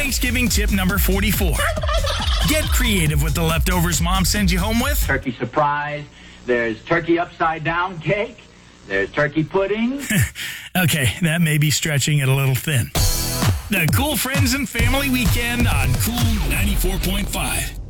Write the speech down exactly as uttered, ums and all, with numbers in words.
Thanksgiving tip number forty-four. Get creative with the leftovers mom sends you home with. Turkey surprise. There's turkey upside down cake. There's turkey pudding. Okay, that may be stretching it a little thin. The Cool Friends and Family Weekend on Cool ninety-four point five.